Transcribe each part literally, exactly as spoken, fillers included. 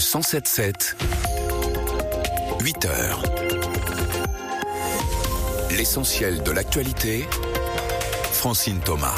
cent sept sept, huit heures. L'essentiel de l'actualité, Francine Thomas.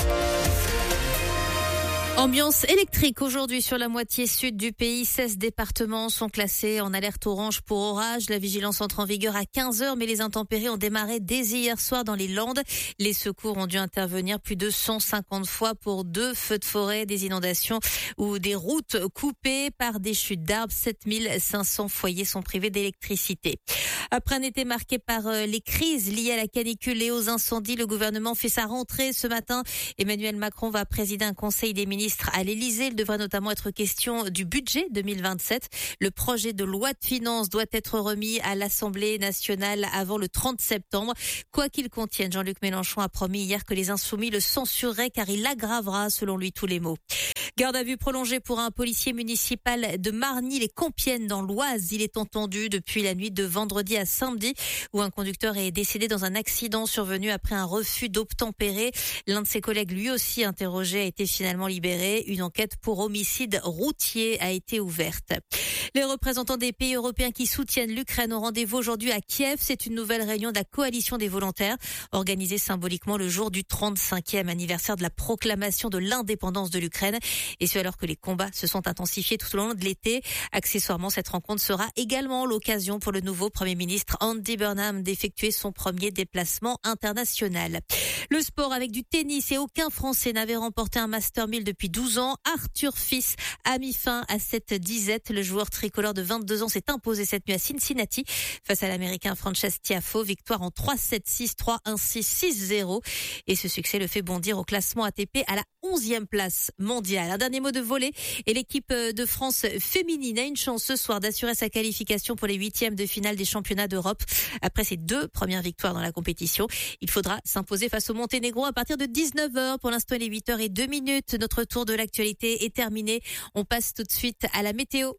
Ambiance électrique aujourd'hui sur la moitié sud du pays. seize départements sont classés en alerte orange pour orage. La vigilance entre en vigueur à quinze heures, mais les intempéries ont démarré dès hier soir dans les Landes. Les secours ont dû intervenir plus de cent cinquante fois pour deux feux de forêt, des inondations ou des routes coupées par des chutes d'arbres. sept mille cinq cents foyers sont privés d'électricité. Après un été marqué par les crises liées à la canicule et aux incendies, le gouvernement fait sa rentrée ce matin. Emmanuel Macron va présider un conseil des ministres à l'Élysée. Il devrait notamment être question du budget deux mille vingt-sept. Le projet de loi de finances doit être remis à l'Assemblée nationale avant le trente septembre. Quoi qu'il contienne, Jean-Luc Mélenchon a promis hier que les Insoumis le censureraient car il aggravera, selon lui, tous les maux. Garde à vue prolongée pour un policier municipal de Marny-les-Compiègnes dans l'Oise. Il est entendu depuis la nuit de vendredi à samedi où un conducteur est décédé dans un accident survenu après un refus d'obtempérer. L'un de ses collègues, lui aussi interrogé, a été finalement libéré. Une enquête pour homicide routier a été ouverte. Les représentants des pays européens qui soutiennent l'Ukraine ont rendez-vous aujourd'hui à Kiev. C'est une nouvelle réunion de la coalition des volontaires, organisée symboliquement le jour du trente-cinquième anniversaire de la proclamation de l'indépendance de l'Ukraine. Et ce alors que les combats se sont intensifiés tout au long de l'été. Accessoirement, cette rencontre sera également l'occasion pour le nouveau Premier ministre Andy Burnham d'effectuer son premier déplacement international. Le sport avec du tennis et aucun Français n'avait remporté un Master mille depuis douze ans. Arthur Fils a mis fin à cette disette. Le joueur tricolore de vingt-deux ans s'est imposé cette nuit à Cincinnati face à l'Américain Frances Tiafoe. Victoire en trois sept six, trois un six, six zéro. Et ce succès le fait bondir au classement A T P à la onzième place mondiale. Un dernier mot de volley et l'équipe de France féminine a une chance ce soir d'assurer sa qualification pour les huitièmes de finale des championnats d'Europe. Après ses deux premières victoires dans la compétition, il faudra s'imposer face au Monténégro à partir de dix-neuf heures. Pour l'instant, il est huit heures zéro deux minutes. Notre tour de l'actualité est terminé. On passe tout de suite à la météo.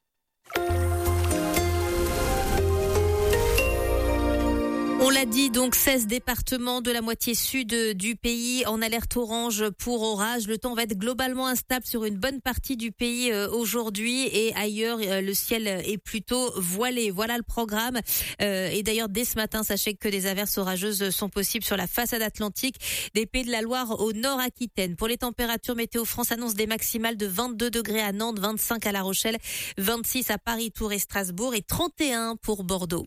On l'a dit, donc seize départements de la moitié sud du pays en alerte orange pour orage. Le temps va être globalement instable sur une bonne partie du pays aujourd'hui et ailleurs, le ciel est plutôt voilé. Voilà le programme. Et d'ailleurs, dès ce matin, sachez que des averses orageuses sont possibles sur la façade atlantique des Pays de la Loire au nord Aquitaine. Pour les températures, Météo France annonce des maximales de vingt-deux degrés à Nantes, vingt-cinq à La Rochelle, vingt-six à Paris, Tours et Strasbourg et trente et un pour Bordeaux.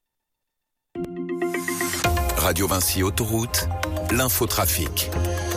Radio Vinci Autoroute, l'infotrafic.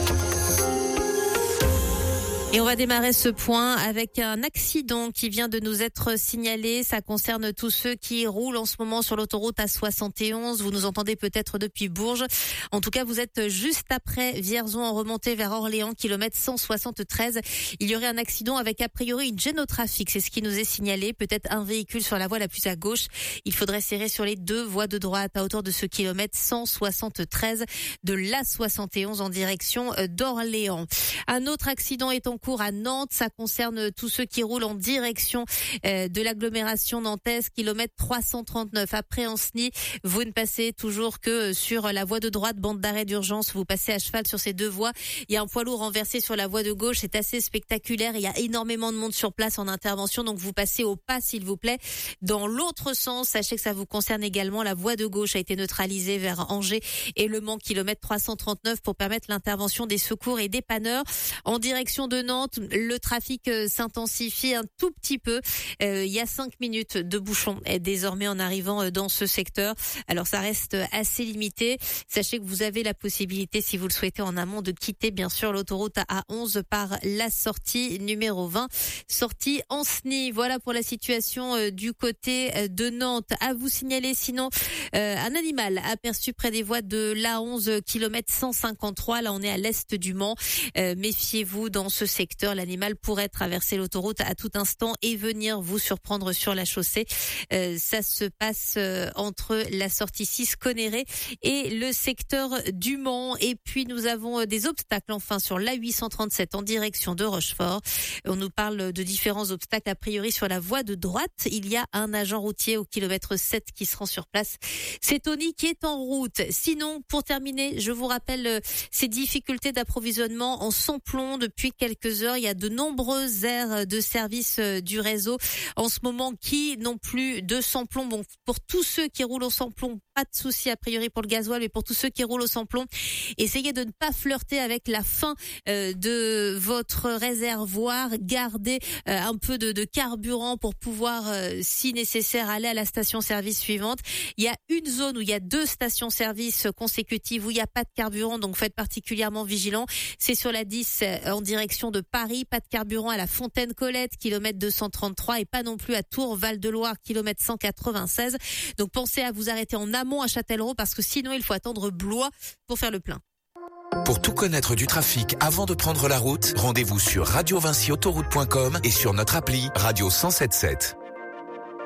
Et on va démarrer ce point avec un accident qui vient de nous être signalé. Ça concerne tous ceux qui roulent en ce moment sur l'autoroute A soixante et onze. Vous nous entendez peut-être depuis Bourges. En tout cas, vous êtes juste après Vierzon en remontée vers Orléans, kilomètre cent soixante-treize. Il y aurait un accident avec a priori une gêne au trafic. C'est ce qui nous est signalé. Peut-être un véhicule sur la voie la plus à gauche. Il faudrait serrer sur les deux voies de droite à hauteur de ce kilomètre cent soixante-treize de l'A soixante et onze en direction d'Orléans. Un autre accident est en cours à Nantes. Ça concerne tous ceux qui roulent en direction euh, de l'agglomération nantaise, kilomètre trois cent trente-neuf. Après Ancenis, vous ne passez toujours que sur la voie de droite, bande d'arrêt d'urgence. Vous passez à cheval sur ces deux voies. Il y a un poids lourd renversé sur la voie de gauche. C'est assez spectaculaire. Il y a énormément de monde sur place en intervention. Donc vous passez au pas, s'il vous plaît. Dans l'autre sens, sachez que ça vous concerne également. La voie de gauche a été neutralisée vers Angers et Le Mans, kilomètre trois cent trente-neuf, pour permettre l'intervention des secours et dépanneurs. En direction de Nantes, le trafic s'intensifie un tout petit peu. Euh, il y a cinq minutes de bouchon désormais en arrivant dans ce secteur. Alors ça reste assez limité. Sachez que vous avez la possibilité, si vous le souhaitez en amont, de quitter bien sûr l'autoroute A onze par la sortie numéro vingt, sortie Ancenis. Voilà pour la situation du côté de Nantes. À vous signaler sinon euh, un animal aperçu près des voies de l'A onze, kilomètre cent cinquante-trois. Là on est à l'est du Mans. Euh, méfiez-vous dans ce secteur. L'animal pourrait traverser l'autoroute à tout instant et venir vous surprendre sur la chaussée. Euh, ça se passe euh, entre la sortie six Conneré et le secteur du Mans. Et puis nous avons des obstacles enfin sur l'A huit cent trente-sept en direction de Rochefort. On nous parle de différents obstacles a priori sur la voie de droite. Il y a un agent routier au kilomètre sept qui se rend sur place. C'est Tony qui est en route. Sinon, pour terminer, je vous rappelle ces difficultés d'approvisionnement en sans-plomb depuis quelques quelques heures. Il y a de nombreuses aires de service du réseau en ce moment qui n'ont plus de sans-plomb. Bon, pour tous ceux qui roulent au sans-plomb, pas de souci a priori pour le gasoil, mais pour tous ceux qui roulent au sans-plomb, essayez de ne pas flirter avec la fin euh, de votre réservoir. Gardez euh, un peu de, de carburant pour pouvoir, euh, si nécessaire, aller à la station-service suivante. Il y a une zone où il y a deux stations-service consécutives où il n'y a pas de carburant, donc faites particulièrement vigilant. C'est sur la dix euh, en direction de Paris, pas de carburant à la Fontaine-Colette, kilomètre deux cent trente-trois, et pas non plus à Tours, Val-de-Loire, kilomètre cent quatre-vingt-seize. Donc pensez à vous arrêter en amont à Châtellerault parce que sinon il faut attendre Blois pour faire le plein. Pour tout connaître du trafic avant de prendre la route, rendez-vous sur radio vinci autoroute point com et sur notre appli Radio cent sept sept.